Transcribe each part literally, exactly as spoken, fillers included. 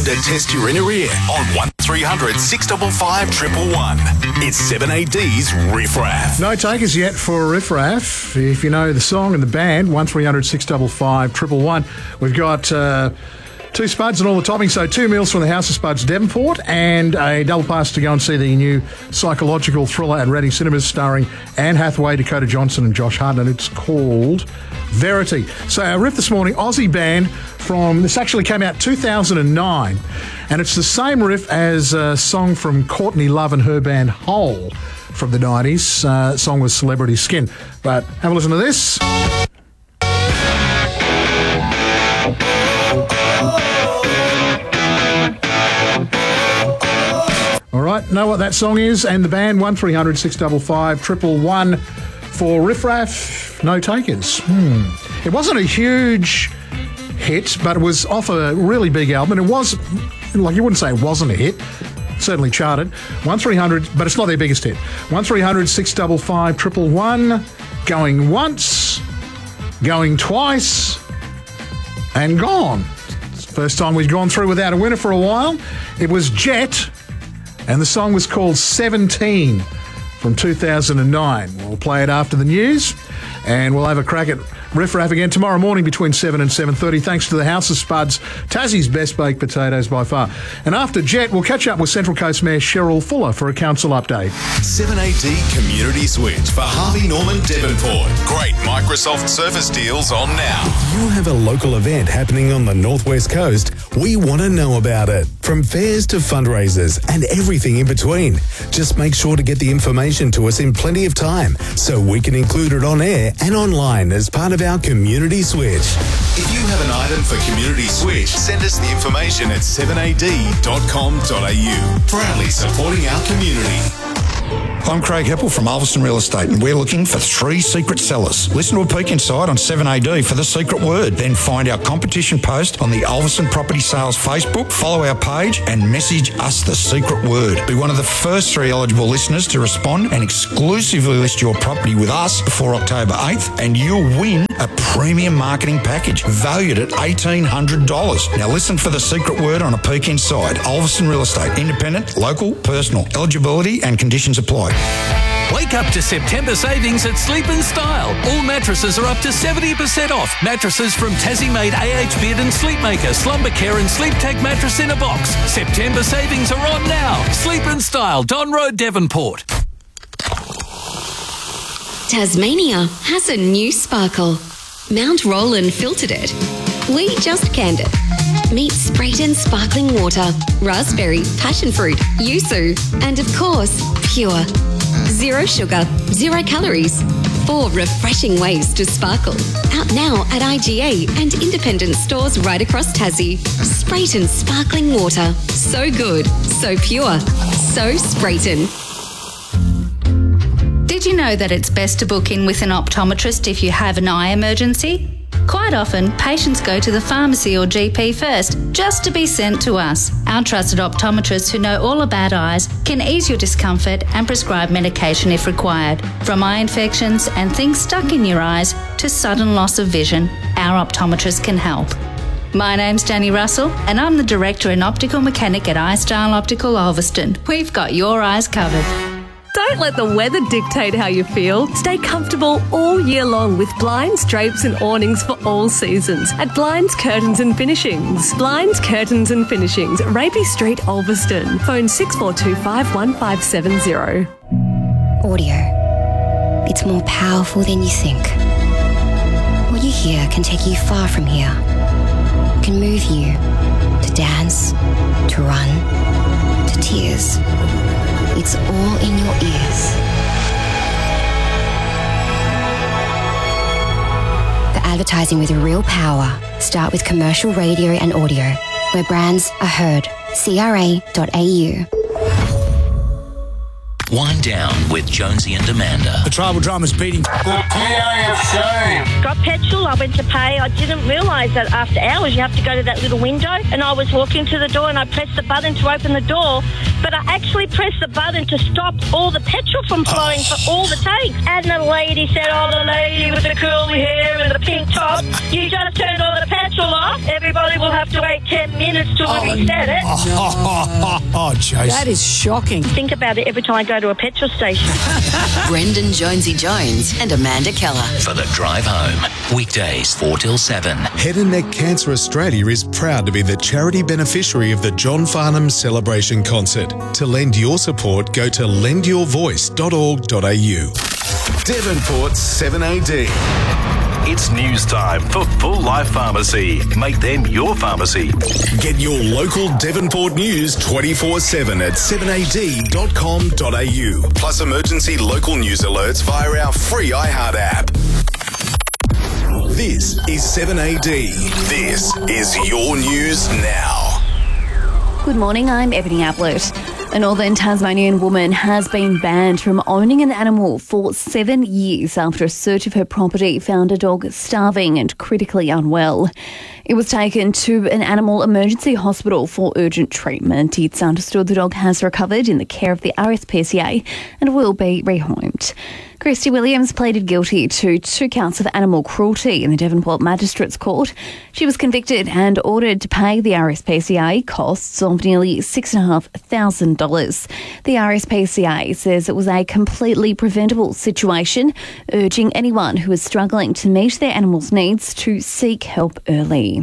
to test your inner ear on one three hundred six five five one one one. It's seven A D's Riff Raff. No takers yet for Riff Raff. If you know the song and the band, one three hundred six five five one one one. We've got uh, two spuds and all the toppings, so two meals from the House of Spuds Devonport and a double pass to go and see the new psychological thriller at Reading Cinemas starring Anne Hathaway, Dakota Johnson and Josh Hartnett. It's called Verity. So our riff this morning, Aussie band from, this actually came out two thousand nine, and it's the same riff as a song from Courtney Love and her band Hole from the nineties. Uh, song was Celebrity Skin. But have a listen to this. All right, know what that song is, and the band, one three hundred six five five one one one for Riff Raff. No takers. Hmm. It wasn't a huge hit, but it was off a really big album, and it was, like, you wouldn't say it wasn't a hit. It certainly charted. one three hundred, but it's not their biggest hit. one three hundred six five five one one one, going once, going twice, and gone. It's the first time we've gone through without a winner for a while. It was Jet, and the song was called seventeen from two thousand nine. We'll play it after the news, and we'll have a crack at Riff Raff again tomorrow morning between seven and seven thirty, thanks to the House of Spuds, Tassie's best baked potatoes by far. And after Jet, we'll catch up with Central Coast Mayor Cheryl Fuller for a council update. seven A D Community Switch for Harvey Norman Devonport. Great Microsoft Surface deals on now. If you have a local event happening on the Northwest Coast, we want to know about it. From fairs to fundraisers and everything in between. Just make sure to get the information to us in plenty of time so we can include it on air and online as part of our Community Switch. If you have an item for Community Switch, send us the information at seven a d dot com dot a u. Proudly supporting our community. I'm Craig Heppel from Ulverstone Real Estate, and we're looking for three secret sellers. Listen to a peek inside on seven A D for the secret word. Then find our competition post on the Ulverstone Property Sales Facebook, follow our page, and message us the secret word. Be one of the first three eligible listeners to respond and exclusively list your property with us before October eighth, and you'll win a premium marketing package valued at eighteen hundred dollars. Now listen for the secret word on a peek inside. Ulverstone Real Estate, independent, local, personal. Eligibility and conditions apply. Wake up to September savings at Sleep and Style. All mattresses are up to seventy percent off. Mattresses from Tassie-made A H Bed and Sleepmaker, Slumber Care and Sleep Tech mattress in a box. September savings are on now. Sleep and Style, Don Road, Devonport. Tasmania has a new sparkle. Mount Roland filtered it. We just canned it. Meet Sprayton sparkling water, raspberry, passion fruit, yuzu, and of course, pure. Zero sugar, zero calories. Four refreshing ways to sparkle. Out now at I G A and independent stores right across Tassie. Sprayton sparkling water. So good, so pure, so Sprayton. Did you know that it's best to book in with an optometrist if you have an eye emergency? Quite often, patients go to the pharmacy or G P first, just to be sent to us. Our trusted optometrists who know all about eyes can ease your discomfort and prescribe medication if required. From eye infections and things stuck in your eyes to sudden loss of vision, our optometrists can help. My name's Danny Russell, and I'm the Director and Optical Mechanic at iStyle Optical Ulverstone. We've got your eyes covered. Don't let the weather dictate how you feel. Stay comfortable all year long with blinds, drapes and awnings for all seasons at Blinds, Curtains and Finishings. Blinds, Curtains and Finishings, Rapey Street, Ulverstone. Phone six four two five one five seven zero. Audio. It's more powerful than you think. What you hear can take you far from here. It can move you to dance, to run, to tears. It's all in your ears. The advertising with real power. Start with commercial radio and audio, where brands are heard. C R A dot A U. Wind Down with Jonesy and Amanda. The tribal drama's beating. The P A F C. Got petrol, I went to pay. I didn't realise that after hours you have to go to that little window, and I was walking to the door and I pressed the button to open the door, but I actually pressed the button to stop all the petrol from flowing oh. for all the tanks. And the lady said, oh, the lady with the curly hair and the pink top, you just turned all the petrol off. Everybody will have to wait ten minutes. minutes to when he said it. Oh, oh, oh, oh, Jace. That is shocking. Think about it every time I go to a petrol station. Brendan Jonesy Jones and Amanda Keller. For the drive home. Weekdays four till seven. Head and Neck Cancer Australia is proud to be the charity beneficiary of the John Farnham Celebration Concert. To lend your support, go to lend your voice dot org dot a u. Devonport's seven A D. It's news time for Full Life Pharmacy. Make them your pharmacy. Get your local Devonport news twenty-four seven at seven a d dot com dot a u. Plus emergency local news alerts via our free iHeart app. This is seven A D. This is your news now. Good morning, I'm Ebony Ablett. A northern Tasmanian woman has been banned from owning an animal for seven years after a search of her property found a dog starving and critically unwell. It was taken to an animal emergency hospital for urgent treatment. It's understood the dog has recovered in the care of the R S P C A and will be rehomed. Christy Williams pleaded guilty to two counts of animal cruelty in the Devonport Magistrates Court. She was convicted and ordered to pay the R S P C A costs of nearly six thousand five hundred dollars. The R S P C A says it was a completely preventable situation, urging anyone who is struggling to meet their animal's needs to seek help early.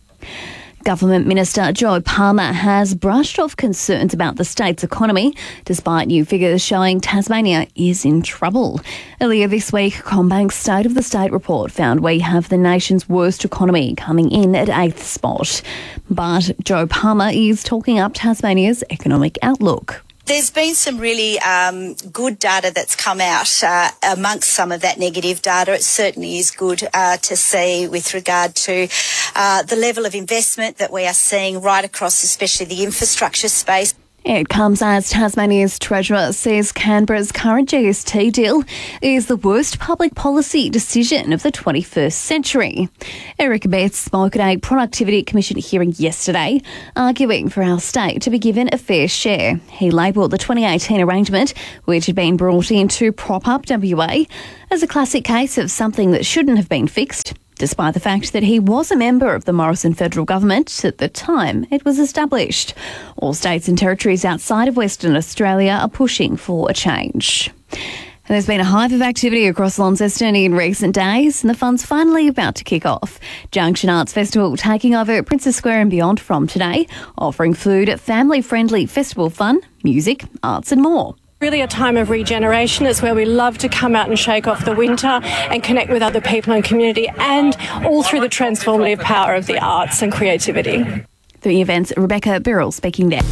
Government Minister Joe Palmer has brushed off concerns about the state's economy, despite new figures showing Tasmania is in trouble. Earlier this week, CommBank's State of the State report found we have the nation's worst economy, coming in at eighth spot. But Joe Palmer is talking up Tasmania's economic outlook. There's been some really um, good data that's come out uh, amongst some of that negative data. It certainly is good uh, to see with regard to uh, the level of investment that we are seeing right across, especially the infrastructure space. It comes as Tasmania's Treasurer says Canberra's current G S T deal is the worst public policy decision of the twenty-first century. Eric Betts spoke at a Productivity Commission hearing yesterday, arguing for our state to be given a fair share. He labelled the twenty eighteen arrangement, which had been brought in to prop up W A, as a classic case of something that shouldn't have been fixed, despite the fact that he was a member of the Morrison federal government at the time it was established. All states and territories outside of Western Australia are pushing for a change. And there's been a hive of activity across Launceston in recent days, and the fun's finally about to kick off. Junction Arts Festival taking over Princess Square and beyond from today, offering food, family-friendly festival fun, music, arts and more. Really a time of regeneration. It's where we love to come out and shake off the winter and connect with other people and community, and all through the transformative power of the arts and creativity. The event's Rebecca Birrell speaking there.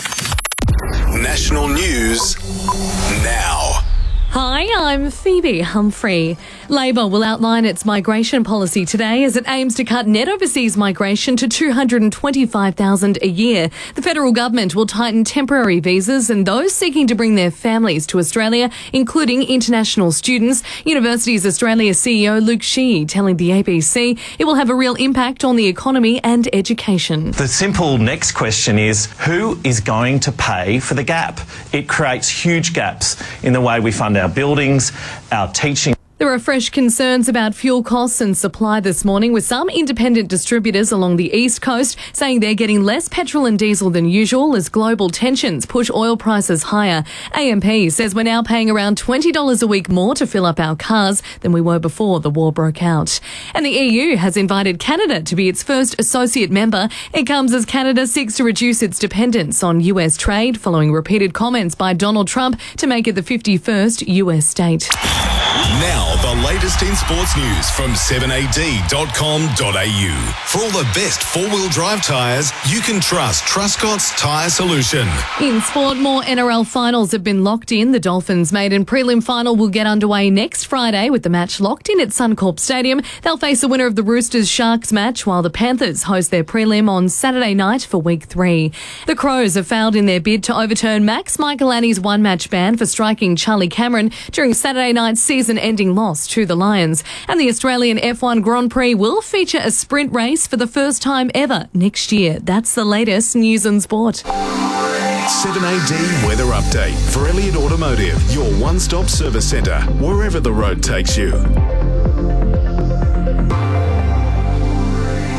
National news now. Hi, I'm Phoebe Humphrey. Labor will outline its migration policy today as it aims to cut net overseas migration to two hundred twenty-five thousand a year. The federal government will tighten temporary visas and those seeking to bring their families to Australia, including international students. Universities Australia C E O Luke Sheehy telling the A B C it will have a real impact on the economy and education. The simple next question is, who is going to pay for the gap? It creates huge gaps in the way we fund our buildings, our teaching. There are fresh concerns about fuel costs and supply this morning, with some independent distributors along the east coast saying they're getting less petrol and diesel than usual as global tensions push oil prices higher. A M P says we're now paying around twenty dollars a week more to fill up our cars than we were before the war broke out. And the E U has invited Canada to be its first associate member. It comes as Canada seeks to reduce its dependence on U S trade following repeated comments by Donald Trump to make it the fifty-first U S state. Now, the latest in sports news from seven a d dot com dot a u. For all the best four-wheel drive tyres, you can trust Truscott's Tyre Solution. In sport, more N R L finals have been locked in. The Dolphins' maiden prelim final will get underway next Friday with the match locked in at Suncorp Stadium. They'll face the winner of the Roosters-Sharks match, while the Panthers host their prelim on Saturday night for week three. The Crows have failed in their bid to overturn Max Michaelani's one-match ban for striking Charlie Cameron during Saturday night's season-ending loss to the Lions. And the Australian F one Grand Prix will feature a sprint race for the first time ever next year. That's the latest news and sport. seven A D Weather Update for Elliott Automotive, your one-stop service centre, wherever the road takes you.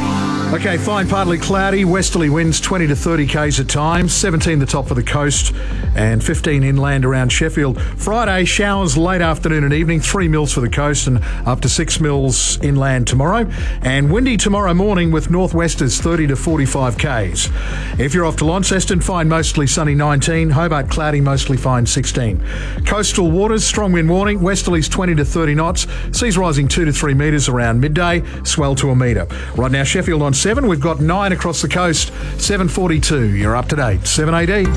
Okay, fine, partly cloudy, westerly winds twenty to thirty k's at times, seventeen the top for the coast and fifteen inland around Sheffield. Friday, showers late afternoon and evening, three mils for the coast and up to six mils inland tomorrow. And windy tomorrow morning with northwesters thirty to forty-five k's. If you're off to Launceston, fine, mostly sunny nineteen, Hobart cloudy, mostly fine sixteen. Coastal waters, strong wind warning, westerlies twenty to thirty knots, seas rising two to three metres around midday, swell to a metre. Right now, Sheffield on seven, we've got nine across the coast, seven forty-two. You're up to date. seven A D.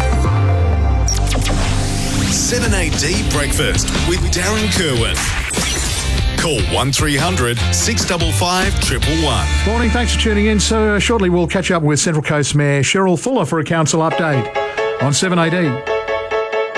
seven A D Breakfast with Darren Kerwin. Call one three hundred six five five one one one. Morning, thanks for tuning in. So uh, shortly we'll catch up with Central Coast Mayor Cheryl Fuller for a council update on seven A D.